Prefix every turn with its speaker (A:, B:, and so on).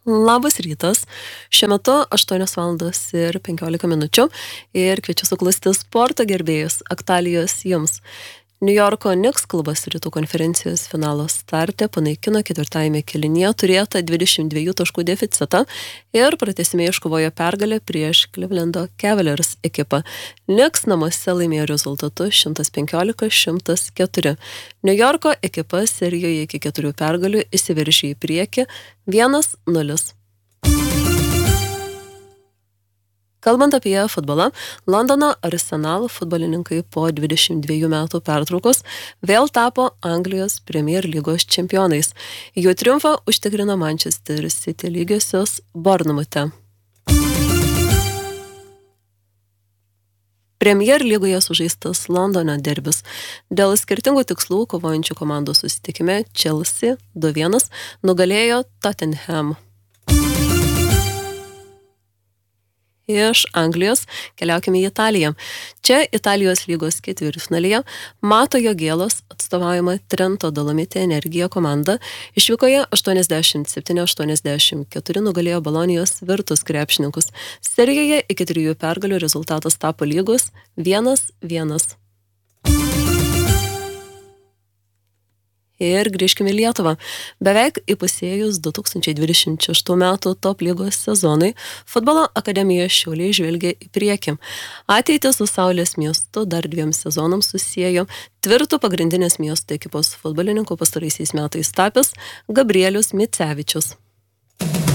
A: Labas rytas. Šiuo metu 8:15 ir kviečiu suklausti sporto gerbėjus. Aktualijos jums. Niujorko Knicks klubas rytų konferencijos finalo starte panaikino ketvirtajame kėlinyje turėtą 22 taškų deficitą ir pratęsime iškovojo pergalę prieš Clevelando Cavaliers ekipą. Knicks namuose laimėjo rezultatu 115-104. Niujorko ekipa serijoje iki 4 pergalių įsiveržė į priekį 1-0. Kalbant apie futbolą, Londono Arsenal futbolininkai po 22 metų pertraukos vėl tapo Anglijos Premier lygos čempionais. Jų triumfą užtikrino Manchester City lygiosios Bournemouth'e. Premier lygoje sužaistas Londono derbis. Dėl skirtingų tikslų kovojančių komandų susitikime Chelsea 2-1 nugalėjo Tottenham. Iš Anglijos keliaukime į Italiją. Čia Italijos lygos ketvirtfinalyje Mato Jogėlos atstovaujama Trento Dolomite Energija komanda išvykoje 87-84 nugalėjo Bolonijos Virtus krepšininkus. Serijoje iki 3 pergalių rezultatas tapo lygus 1-1. Ir grįžkime į Lietuvą. Beveik įpusėjus 2026 metų top lygos sezonui, futbolo akademija Šiauliai žvelgia į priekį. Ateitį su Saulės miestu dar 2 sezonams susiejo tvirtų pagrindinės miesto ekipos futbolininkų pastaraisiais metais tapęs Gabrielius Micevičius.